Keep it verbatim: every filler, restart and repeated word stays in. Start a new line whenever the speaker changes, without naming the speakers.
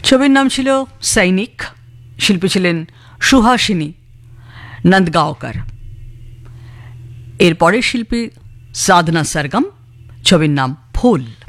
ছবির নাম ছিল সৈনিক। শিল্পী ছিলেন সুহাসিনী নন্দগাঁওকর। এরপরের শিল্পী সাধনা সরগম। ছবির নাম ফুল।